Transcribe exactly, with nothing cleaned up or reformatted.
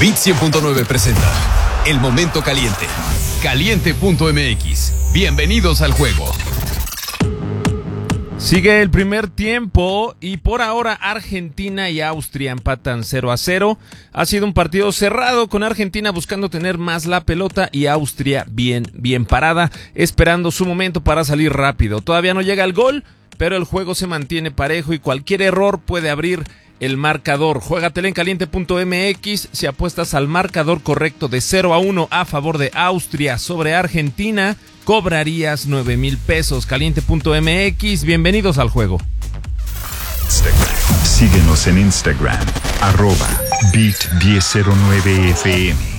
Bit cien punto nueve presenta El Momento Caliente. Caliente punto m x. Bienvenidos al juego. Sigue el primer tiempo y por ahora Argentina y Austria empatan cero a cero. Ha sido un partido cerrado, con Argentina buscando tener más la pelota y Austria bien, bien parada, esperando su momento para salir rápido. Todavía no llega el gol, pero el juego se mantiene parejo y cualquier error puede abrir el marcador. Juégatela en caliente punto m x. Si apuestas al marcador correcto de cero a uno a favor de Austria sobre Argentina, cobrarías nueve mil pesos. caliente punto m x. Bienvenidos al juego. Síguenos en Instagram, arroba bit diez cero nueve F M.